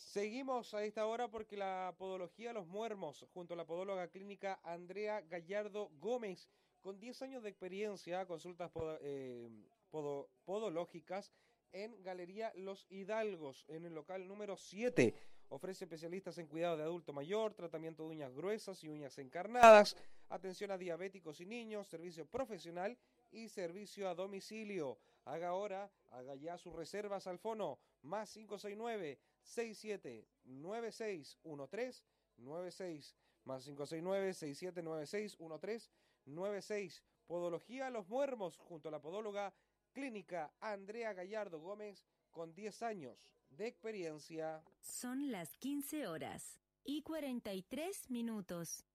Seguimos a esta hora porque la podología Los Muermos, junto a la podóloga clínica Andrea Gallardo Gómez, con 10 años de experiencia, consultas podológicas en Galería Los Hidalgos, en el local número 7. Ofrece especialistas en cuidado de adulto mayor, tratamiento de uñas gruesas y uñas encarnadas, atención a diabéticos y niños, servicio profesional y servicio a domicilio. Haga ya sus reservas al fono más 569-6796-1396 más 569-6796-1396. Podología Los Muermos junto a la podóloga clínica Andrea Gallardo Gómez con 10 años de experiencia. Son las 15 horas y 43 minutos.